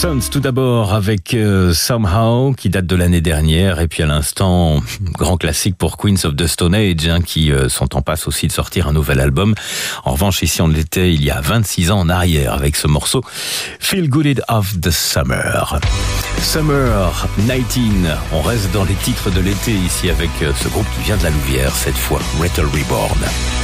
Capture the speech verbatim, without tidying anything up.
Stones tout d'abord avec euh, Somehow qui date de l'année dernière, et puis à l'instant grand classique pour Queens of the Stone Age hein, qui euh, sont en passe aussi de sortir un nouvel album. En revanche ici on l'était il y a vingt-six ans en arrière avec ce morceau Feel Good of the Summer. Summer dix-neuf, on reste dans les titres de l'été ici avec euh, ce groupe qui vient de la Louvière cette fois, Rattle Reborn.